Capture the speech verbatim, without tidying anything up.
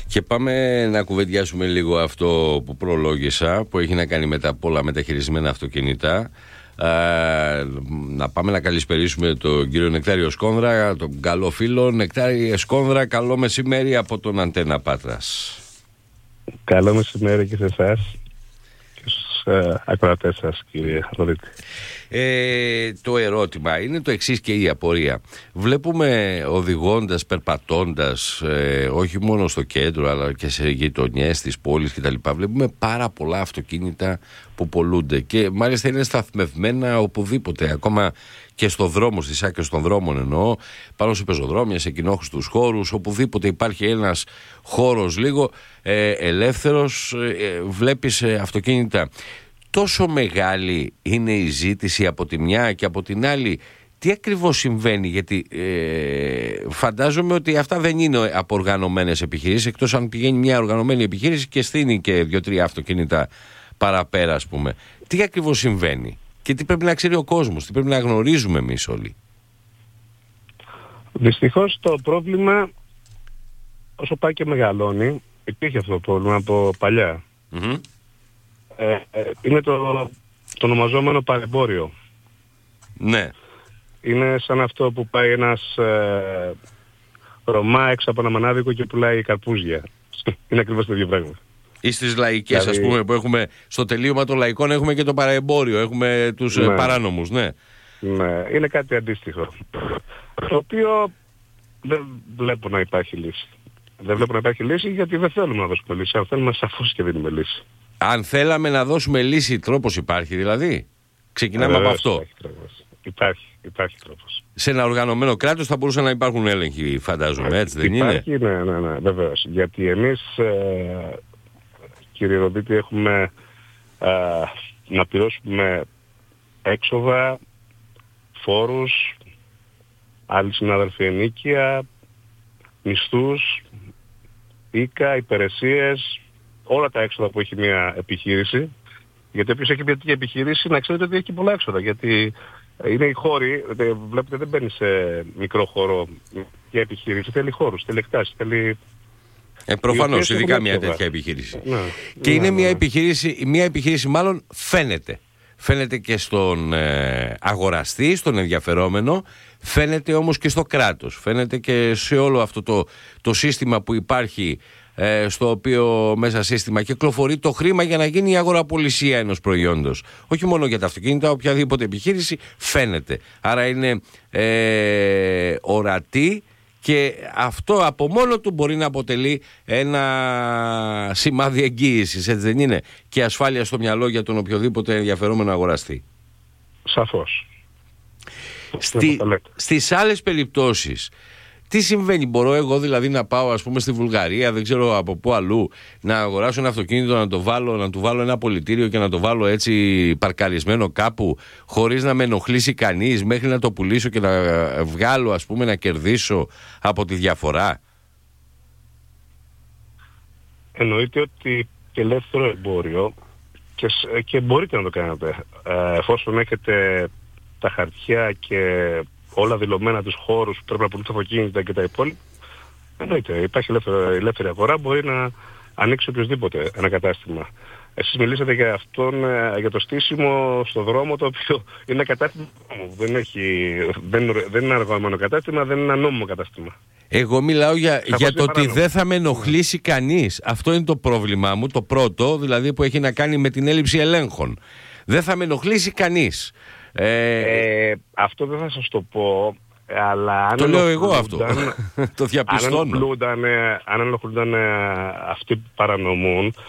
Και πάμε να κουβεντιάσουμε λίγο αυτό που προλόγησα, που έχει να κάνει με τα πολλά μεταχειρισμένα αυτοκίνητα. Ε, να πάμε να καλησπερίσουμε τον κύριο Νεκτάριο Σκόνδρα, τον καλό φίλο. Νεκτάριε Σκόνδρα, καλό μεσημέρι από τον Αντένα Πάτρας. Καλό μεσημέρι και σε εσάς και στους ε, ακροατές σας, κύριε Ροδίτη. Ε, το ερώτημα είναι το εξής και η απορία. Βλέπουμε οδηγώντας, περπατώντας, ε, όχι μόνο στο κέντρο αλλά και σε γειτονιές της πόλης κτλ. Βλέπουμε πάρα πολλά αυτοκίνητα που πολλούνται και μάλιστα είναι σταθμευμένα οπουδήποτε, ακόμα και στο δρόμο, στις άκρες των δρόμων εννοώ, πάνω σε πεζοδρόμια, σε κοινόχρηστους χώρους, οπουδήποτε υπάρχει ένας χώρος λίγο ε, ελεύθερος, ε, βλέπεις ε, αυτοκίνητα. Τόσο μεγάλη είναι η ζήτηση από τη μια και από την άλλη. Τι ακριβώς συμβαίνει, γιατί ε, φαντάζομαι ότι αυτά δεν είναι από οργανωμένες επιχειρήσεις, εκτός αν πηγαίνει μια οργανωμένη επιχείρηση και στείνει και δύο-τρία αυτοκίνητα παραπέρα, ας πούμε. Τι ακριβώς συμβαίνει και τι πρέπει να ξέρει ο κόσμος, τι πρέπει να γνωρίζουμε εμείς όλοι? Δυστυχώς το πρόβλημα, όσο πάει και μεγαλώνει, υπήρχε αυτό το πρόβλημα από παλιά. Mm-hmm. Ε, ε, είναι το, το ονομαζόμενο παρεμπόριο. Ναι. Είναι σαν αυτό που πάει ένας ε, Ρωμά έξω από ένα μανάδικο και πουλάει καρπούζια. Είναι ακριβώς το ίδιο πράγμα. Ή στις λαϊκές, δηλαδή, ας πούμε, που έχουμε στο τελείωμα των λαϊκών έχουμε και το παρεμπόριο, έχουμε τους ναι. παράνομους, ναι. Ναι, είναι κάτι αντίστοιχο. Το οποίο δεν βλέπω να υπάρχει λύση. Δεν βλέπω να υπάρχει λύση γιατί δεν θέλουμε να δώσουμε λύση. Αν θέλουμε, σαφώς και δίνουμε λύση. Αν θέλαμε να δώσουμε λύση, τρόπος υπάρχει δηλαδή? Ξεκινάμε ε, από αυτό. Υπάρχει τρόπος. Υπάρχει, υπάρχει τρόπος. Σε ένα οργανωμένο κράτος θα μπορούσαν να υπάρχουν έλεγχοι, φαντάζομαι, έτσι δεν υπάρχει, είναι? Ναι, ναι, ναι, βεβαίως. Γιατί εμείς, ε, κύριε Ροδίτη, έχουμε ε, να πληρώσουμε έξοδα, φόρους, άλλοι συνάδελφοι ενίκεια, μισθούς, οίκα, υπηρεσίες, όλα τα έξοδα που έχει μια επιχείρηση. Γιατί όποιος έχει μια τέτοια επιχείρηση να ξέρετε ότι έχει πολλά έξοδα. Γιατί είναι οι χώροι, βλέπετε δεν μπαίνει σε μικρό χώρο για επιχείρηση, θέλει χώρους, θέλει εκτάσεις, θέλει... Ε, προφανώς, ειδικά μια τέτοια επιχείρηση. Ναι, και ναι, είναι ναι, μια ναι. επιχείρηση, μια επιχείρηση μάλλον φαίνεται. Φαίνεται και στον ε, αγοραστή, στον ενδιαφερόμενο, φαίνεται όμως και στο κράτος. Φαίνεται και σε όλο αυτό το, το σύστημα που υπάρχει, ε, στο οποίο μέσα σύστημα κυκλοφορεί το χρήμα για να γίνει η αγοραπολισία ενός προϊόντος. Όχι μόνο για τα αυτοκίνητα, οποιαδήποτε επιχείρηση φαίνεται. Άρα είναι ε, ορατή. Και αυτό από μόνο του μπορεί να αποτελεί ένα σημάδι εγγύησης, έτσι δεν είναι? Και ασφάλεια στο μυαλό για τον οποιοδήποτε ενδιαφερόμενο αγοραστή. Σαφώς. Στη, στις άλλες περιπτώσεις, τι συμβαίνει? Μπορώ εγώ δηλαδή να πάω, ας πούμε, στη Βουλγαρία, δεν ξέρω από πού αλλού, να αγοράσω ένα αυτοκίνητο, να το βάλω, να του βάλω ένα πολιτήριο και να το βάλω έτσι παρκαρισμένο κάπου, χωρίς να με ενοχλήσει κανείς, μέχρι να το πουλήσω και να βγάλω, ας πούμε, να κερδίσω από τη διαφορά? Εννοείται ότι και ελεύθερο εμπόριο και, και μπορείτε να το κάνετε ε, εφόσον έχετε τα χαρτιά και όλα δηλωμένα τους χώρους που πρέπει να πουλούν τα αυτοκίνητα και τα υπόλοιπα. Εννοείται, υπάρχει ελεύθερη, ελεύθερη αγορά, μπορεί να ανοίξει οποιοδήποτε ένα κατάστημα. Εσείς μιλήσατε για αυτόν, για το στήσιμο στο δρόμο, το οποίο είναι κατάστημα δεν, έχει, δεν, δεν είναι ένα οργανωμένο κατάστημα, δεν είναι ένα νόμιμο κατάστημα. Εγώ μιλάω για, για το ότι δεν θα με ενοχλήσει ναι. κανείς. Αυτό είναι το πρόβλημά μου, το πρώτο, δηλαδή που έχει να κάνει με την έλλειψη ελέγχων. Δεν θα με ενοχλήσει κανείς. Ε, ε, αυτό δεν θα σας το πω, αλλά αν το λέω εγώ αυτό, το διαπιστώνω. Αν ενοχλούνταν αυτοί που παρανομούν,